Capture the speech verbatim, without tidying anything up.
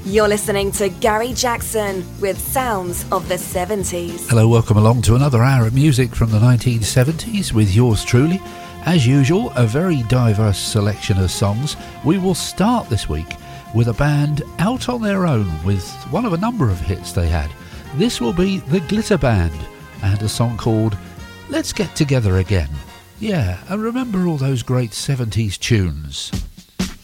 You're listening to Gary Jackson with Sounds of the seventies. Hello, welcome along to another hour of music from the nineteen seventies with yours truly. As usual, a very diverse selection of songs. We will start this week with a band out on their own with one of a number of hits they had. This will be the Glitter Band and a song called Let's Get Together Again. Yeah, and remember all those great seventies tunes.